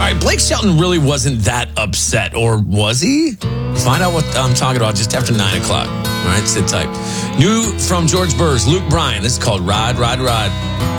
right, Blake Shelton really wasn't that upset, or was he? Find out what I'm talking about just after 9 o'clock. All right, sit tight. New from George Burrs, Luke Bryan. This is called Ride, Ride, Ride.